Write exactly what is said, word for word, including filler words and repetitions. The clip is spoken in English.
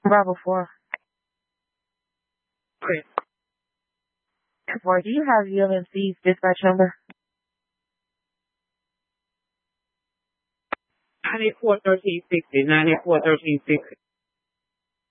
Bravo four. Okay. Four, do you have U M M C's dispatch number? ninety-four thirteen sixty, ninety-four thirteen sixty.